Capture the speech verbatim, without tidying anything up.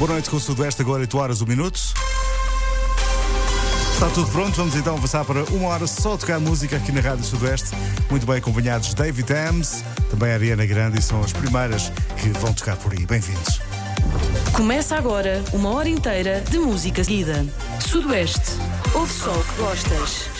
Boa noite com o Sudoeste, agora oito horas, um minuto. Está tudo pronto, vamos então avançar para uma hora só tocar música aqui na Rádio Sudoeste. Muito bem acompanhados David Ames, também a Ariana Grande, e são as primeiras que vão tocar por aí. Bem-vindos. Começa agora uma hora inteira de música seguida. Sudoeste, ouve só o que gostas.